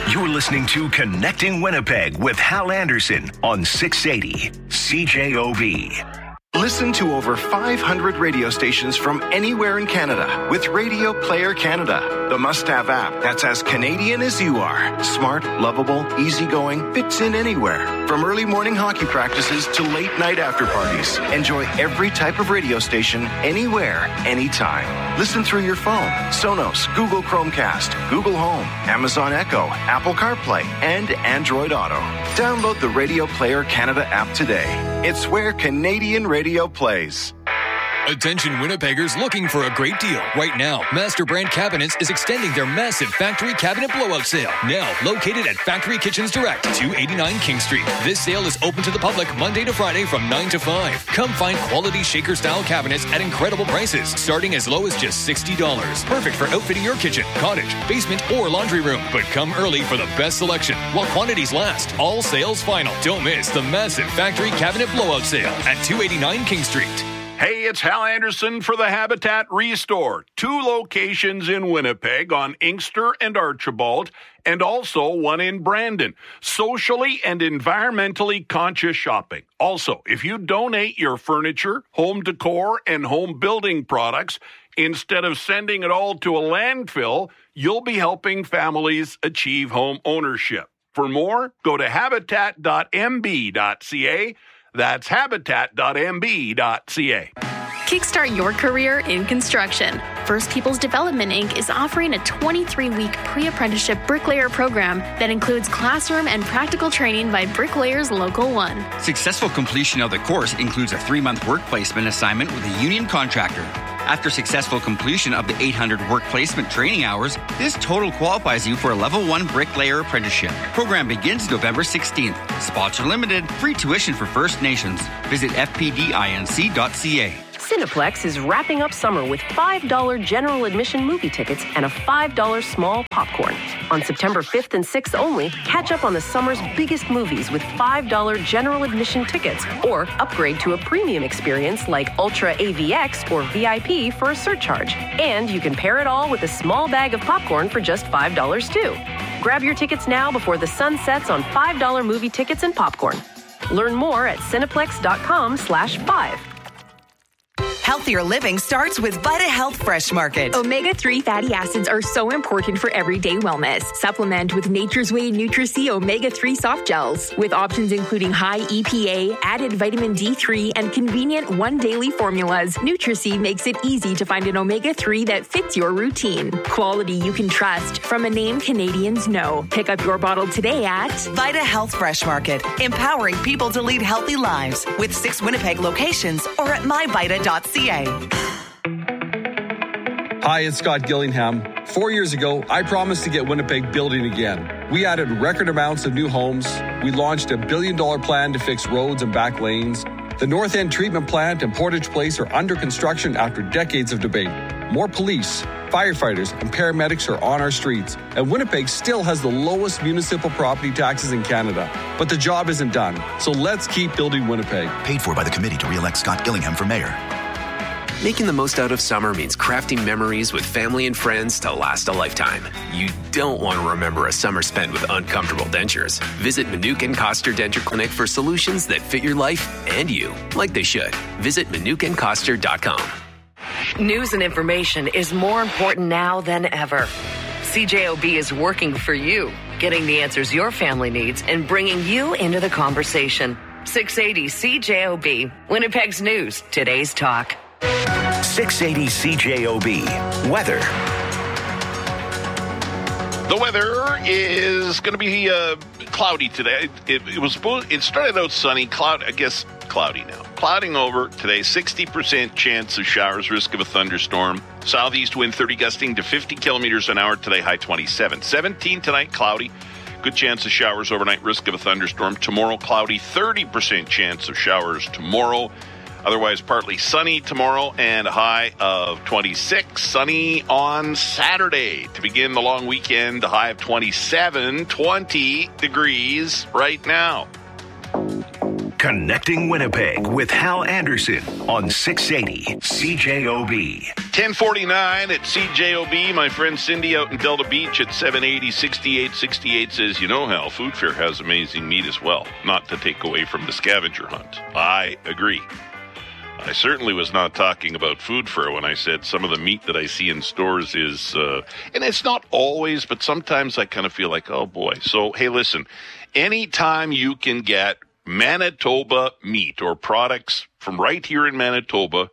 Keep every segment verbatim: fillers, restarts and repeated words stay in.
You're listening to Connecting Winnipeg with Hal Anderson on six eighty C J O B. Listen to over five hundred radio stations from anywhere in Canada with Radio Player Canada, the must-have app that's as Canadian as you are. Smart, lovable, easygoing, fits in anywhere. From early morning hockey practices to late night after parties. Enjoy every type of radio station, anywhere, anytime. Listen through your phone, Sonos, Google Chromecast, Google Home, Amazon Echo, Apple CarPlay, and Android Auto. Download the Radio Player Canada app today. It's where Canadian radio plays. Attention Winnipeggers looking for a great deal. Right now, Master Brand Cabinets is extending their massive factory cabinet blowout sale. Now located at Factory Kitchens Direct, two eighty-nine King Street. This sale is open to the public Monday to Friday from nine to five. Come find quality shaker-style cabinets at incredible prices, starting as low as just sixty dollars. Perfect for outfitting your kitchen, cottage, basement, or laundry room. But come early for the best selection while quantities last. All sales final. Don't miss the massive factory cabinet blowout sale at two eighty-nine King Street. Hey, it's Hal Anderson for the Habitat Restore. Two locations in Winnipeg on Inkster and Archibald, and also one in Brandon. Socially and environmentally conscious shopping. Also, if you donate your furniture, home decor, and home building products, instead of sending it all to a landfill, you'll be helping families achieve home ownership. For more, go to habitat dot m b dot c a. That's habitat dot m b dot c a. Kickstart your career in construction. First Peoples Development Incorporated is offering a twenty-three week pre-apprenticeship bricklayer program that includes classroom and practical training by Bricklayers Local one. Successful completion of the course includes a three-month work placement assignment with a union contractor. After successful completion of the eight hundred work placement training hours, this total qualifies you for a level one bricklayer apprenticeship. Program begins November sixteenth. Spots are limited. Free tuition for First Nations. Visit f p d inc dot c a. Cineplex is wrapping up summer with five dollars general admission movie tickets and a five dollars small popcorn. On September fifth and sixth only, catch up on the summer's biggest movies with five dollars general admission tickets or upgrade to a premium experience like Ultra A V X or V I P for a surcharge. And you can pair it all with a small bag of popcorn for just five dollars too. Grab your tickets now before the sun sets on five dollars movie tickets and popcorn. Learn more at cineplex dot com slash five. Healthier living starts with Vita Health Fresh Market. omega three fatty acids are so important for everyday wellness. Supplement with Nature's Way Nutri-C omega three soft gels with options including high E P A, added vitamin D three, and convenient one daily formulas. Nutri-C makes it easy to find an omega three that fits your routine. Quality you can trust from a name Canadians know. Pick up your bottle today at Vita Health Fresh Market, empowering people to lead healthy lives with six Winnipeg locations or at my vita dot c a. Hi, it's Scott Gillingham. Four years ago, I promised to get Winnipeg building again. We added record amounts of new homes. We launched a billion dollar plan to fix roads and back lanes. The North End Treatment Plant and Portage Place are under construction after decades of debate. More police, firefighters, and paramedics are on our streets. And Winnipeg still has the lowest municipal property taxes in Canada. But the job isn't done. So let's keep building Winnipeg. Paid for by the committee to re-elect Scott Gillingham for mayor. Making the most out of summer means crafting memories with family and friends to last a lifetime. You don't want to remember a summer spent with uncomfortable dentures. Visit Manukin Koster Denture Clinic for solutions that fit your life and you, like they should. Visit manukin koster dot com. News and information is more important now than ever. C J O B is working for you, getting the answers your family needs and bringing you into the conversation. six eighty C J O B, Winnipeg's news, today's talk. six eighty C J O B. Weather. The weather is going to be uh, cloudy today. It, it was supposed. It started out sunny, cloud. I guess cloudy now. Clouding over today. sixty percent chance of showers. Risk of a thunderstorm. Southeast wind thirty, gusting to fifty kilometers an hour today. High twenty-seven. seventeen tonight. Cloudy. Good chance of showers overnight. Risk of a thunderstorm tomorrow. Cloudy. thirty percent chance of showers tomorrow. Otherwise, partly sunny tomorrow and a high of twenty-six. Sunny on Saturday to begin the long weekend. A high of twenty-seven, twenty degrees right now. Connecting Winnipeg with Hal Anderson on six eighty C J O B. ten forty-nine at C J O B. My friend Cindy out in Delta Beach at seven eighty sixty-eight sixty-eight says, you know, Hal, Food Fair has amazing meat as well. Not to take away from the scavenger hunt. I agree. I certainly was not talking about Food Fair when I said some of the meat that I see in stores is, uh, and it's not always, but sometimes I kind of feel like, oh boy. So, hey, listen, anytime you can get Manitoba meat or products from right here in Manitoba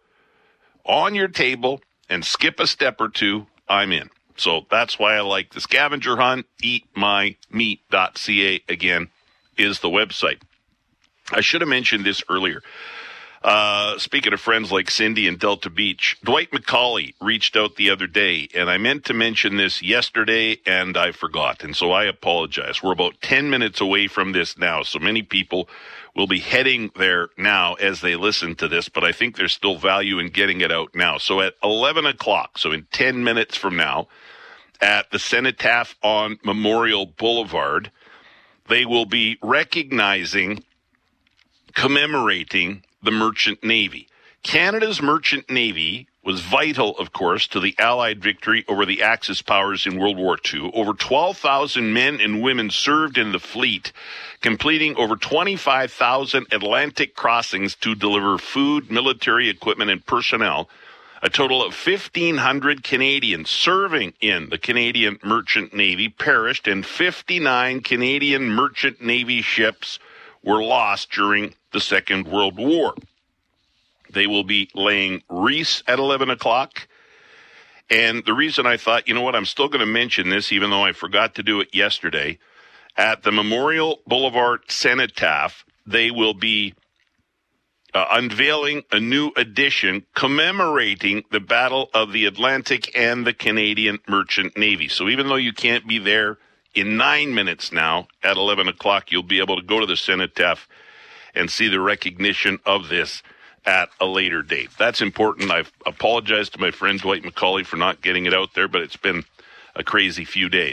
on your table and skip a step or two, I'm in. So that's why I like the scavenger hunt. eat my meat dot c a again is the website. I should have mentioned this earlier. Uh, speaking of friends like Cindy in Delta Beach, Dwight McCauley reached out the other day, and I meant to mention this yesterday, and I forgot, and so I apologize. We're about ten minutes away from this now, so many people will be heading there now as they listen to this, but I think there's still value in getting it out now. So at eleven o'clock, so in ten minutes from now, at the Cenotaph on Memorial Boulevard, they will be recognizing, commemorating the Merchant Navy. Canada's Merchant Navy was vital, of course, to the Allied victory over the Axis powers in World War Two. Over twelve thousand men and women served in the fleet, completing over twenty-five thousand Atlantic crossings to deliver food, military equipment, and personnel. A total of fifteen hundred Canadians serving in the Canadian Merchant Navy perished, and fifty-nine Canadian Merchant Navy ships were lost during the Second World War. They will be laying wreaths at eleven o'clock. And the reason I thought, you know what, I'm still going to mention this, even though I forgot to do it yesterday, at the Memorial Boulevard Cenotaph, they will be uh, unveiling a new edition commemorating the Battle of the Atlantic and the Canadian Merchant Navy. So even though you can't be there in nine minutes now, at eleven o'clock, you'll be able to go to the Cenotaph and see the recognition of this at a later date. That's important. I've apologized to my friend Dwight McCauley for not getting it out there, but it's been a crazy few days.